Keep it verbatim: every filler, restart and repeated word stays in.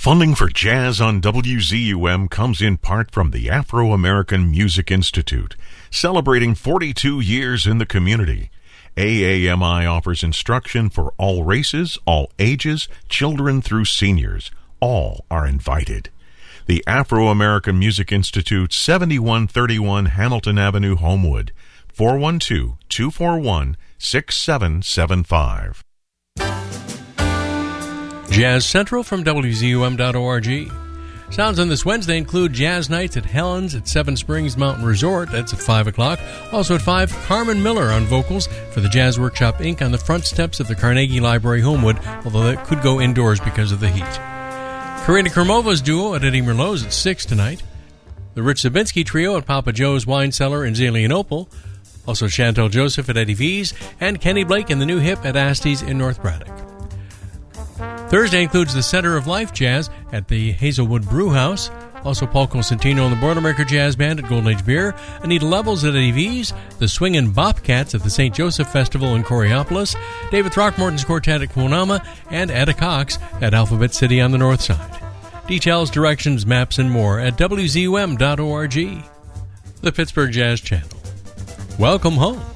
Funding for Jazz on W Z U M comes in part from the Afro-American Music Institute, celebrating forty-two years in the community. A A M I offers instruction for all races, all ages, children through seniors. All are invited. The Afro-American Music Institute, seventy-one thirty-one Hamilton Avenue, Homewood, four one two, two four one, six seven seven five. Jazz Central from W Z U M dot org. Sounds on this Wednesday include Jazz Nights at Helen's at Seven Springs Mountain Resort. That's at five o'clock. Also at five, Carmen Miller on vocals for the Jazz Workshop Incorporated on the front steps of the Carnegie Library, Homewood, although that could go indoors because of the heat. Karina Kermova's duo at Eddie Merlot's at six tonight. The Rich Zabinski Trio at Papa Joe's Wine Cellar in Zelienople. Also Chantel Joseph at Eddie V's, and Kenny Blake and the New Hip at Asty's in North Braddock. Thursday includes the Center of Life Jazz at the Hazelwood Brew House. Also Paul Cosentino and the Boilermaker Jazz Band at Golden Age Beer. Anita Levels at Eddie V's. The Swingin' Bobcats at the Saint Joseph Festival in Coriopolis. David Throckmorton's Quartet at Quonama. And Etta Cox at Alphabet City on the north side. Details, directions, maps, and more at W Z U M dot org. The Pittsburgh Jazz Channel. Welcome home.